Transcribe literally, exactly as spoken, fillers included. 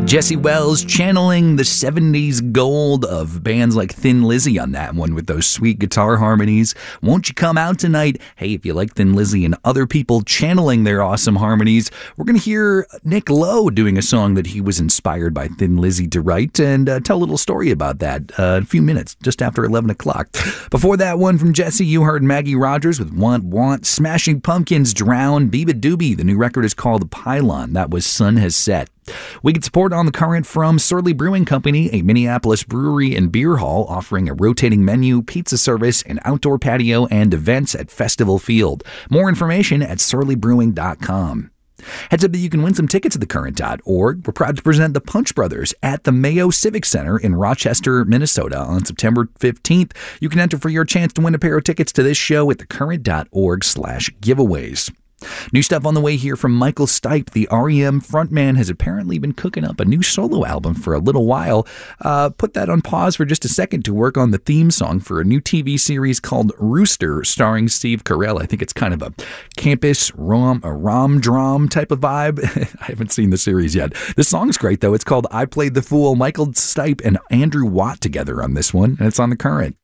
Jesse Wells channeling the seventies gold of bands like Thin Lizzy on that one with those sweet guitar harmonies. Won't you come out tonight? Hey, if you like Thin Lizzy and other people channeling their awesome harmonies, we're going to hear Nick Lowe doing a song that he was inspired by Thin Lizzy to write, and uh, tell a little story about that uh, in a few minutes, just after eleven o'clock. Before that one from Jesse, you heard Maggie Rogers with Want Want, Smashing Pumpkins, Drown, Biba Doobie. The new record is called Pylon. That was Sun Has Set. We get support on the current from Surly Brewing Company, a Minneapolis brewery and beer hall offering a rotating menu, pizza service, and outdoor patio and events at Festival Field. More information at surly brewing dot com. Heads up that you can win some tickets at the current dot org. We're proud to present the Punch Brothers at the Mayo Civic Center in Rochester, Minnesota on September fifteenth. You can enter for your chance to win a pair of tickets to this show at the current dot org slash giveaways. New stuff on the way here from Michael Stipe. The R E M frontman has apparently been cooking up a new solo album for a little while. Uh, put that on pause for just a second to work on the theme song for a new T V series called Rooster, starring Steve Carell. I think it's kind of a campus rom, a rom-drom type of vibe. I haven't seen the series yet. This song's great, though. It's called I Played the Fool. Michael Stipe and Andrew Watt together on this one, and it's on The Current.